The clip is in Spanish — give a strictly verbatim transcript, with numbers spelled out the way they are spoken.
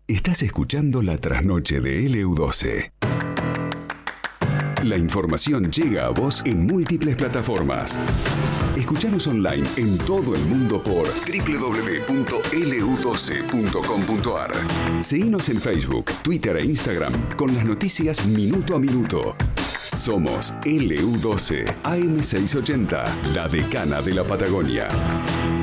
Estás escuchando La Trasnoche de L U doce. La información llega a vos en múltiples plataformas. Escuchanos online en todo el mundo por doble u doble u doble u punto L U doce punto com punto A R. Seguinos en Facebook, Twitter e Instagram con las noticias minuto a minuto. Somos L U doce, A M seiscientos ochenta, la decana de la Patagonia.